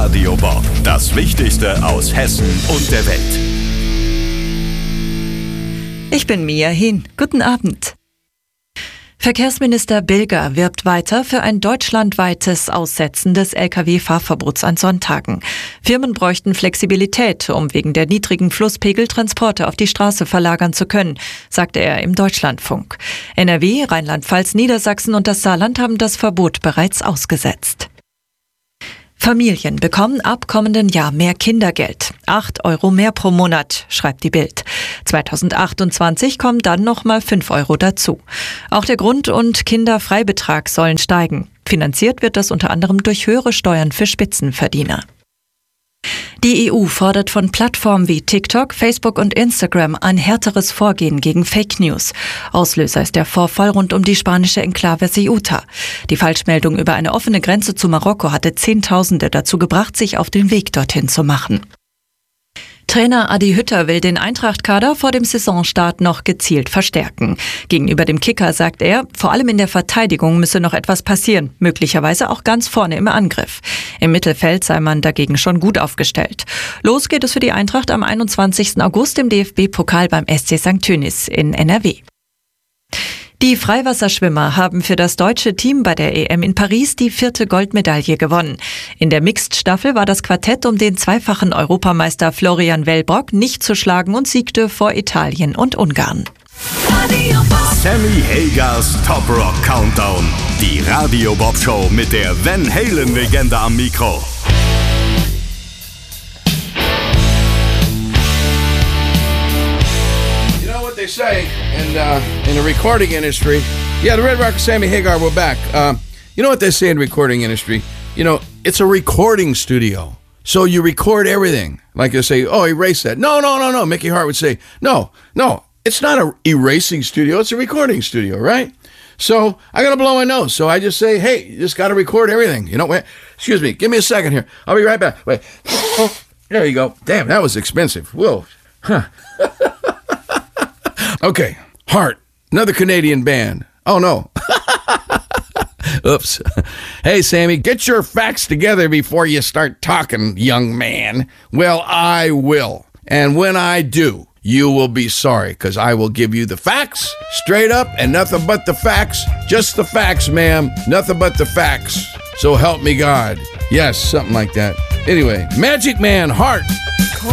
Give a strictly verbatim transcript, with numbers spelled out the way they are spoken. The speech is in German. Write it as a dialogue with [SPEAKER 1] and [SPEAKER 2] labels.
[SPEAKER 1] Radio Bob. Das Wichtigste aus Hessen und der Welt.
[SPEAKER 2] Ich bin Mia Hin. Guten Abend. Verkehrsminister Bilger wirbt weiter für ein deutschlandweites Aussetzen des L K W-Fahrverbots an Sonntagen. Firmen bräuchten Flexibilität, um wegen der niedrigen Flusspegel Transporte auf die Straße verlagern zu können, sagte er im Deutschlandfunk. N R W, Rheinland-Pfalz, Niedersachsen und das Saarland haben das Verbot bereits ausgesetzt. Familien bekommen ab kommenden Jahr mehr Kindergeld. Acht Euro mehr pro Monat, schreibt die Bild. zweitausendachtundzwanzig kommen dann nochmal fünf Euro dazu. Auch der Grund- und Kinderfreibetrag sollen steigen. Finanziert wird das unter anderem durch höhere Steuern für Spitzenverdiener. Die E U fordert von Plattformen wie TikTok, Facebook und Instagram ein härteres Vorgehen gegen Fake News. Auslöser ist der Vorfall rund um die spanische Enklave Ceuta. Die Falschmeldung über eine offene Grenze zu Marokko hatte Zehntausende dazu gebracht, sich auf den Weg dorthin zu machen. Trainer Adi Hütter will den Eintracht-Kader vor dem Saisonstart noch gezielt verstärken. Gegenüber dem Kicker sagt er, vor allem in der Verteidigung müsse noch etwas passieren, möglicherweise auch ganz vorne im Angriff. Im Mittelfeld sei man dagegen schon gut aufgestellt. Los geht es für die Eintracht am einundzwanzigsten August im D F B-Pokal beim S C Sankt Tönis in N R W. Die Freiwasserschwimmer haben für das deutsche Team bei der E M in Paris die vierte Goldmedaille gewonnen. In der Mixed-Staffel war das Quartett um den zweifachen Europameister Florian Wellbrock nicht zu schlagen und siegte vor Italien und Ungarn.
[SPEAKER 1] Sammy Hagers Top Rock Countdown. Die Radio Bob Show mit der Van Halen-Legende am Mikro.
[SPEAKER 3] They say in uh, in the recording industry, yeah, the Red Rock Sammy Hagar, we're back. Uh, you know what they say in the recording industry? You know, it's a recording studio. So you record everything. Like they say, oh, erase that. No, no, no, no. Mickey Hart would say, no, no, it's not a erasing studio. It's a recording studio, right? So I got to blow my nose. So I just say, hey, you just got to record everything. You know, wait, excuse me, give me a second here. I'll be right back. Wait. There you go. Damn, that was expensive. Whoa. Huh. Okay, Heart, another Canadian band. Oh, no. Oops. Hey, Sammy, get your facts together before you start talking, young man. Well, I will. And when I do, you will be sorry, because I will give you the facts, straight up, and nothing but the facts. Just the facts, ma'am. Nothing but the facts. So help me God. Yes, something like that. Anyway, Magic Man, Heart.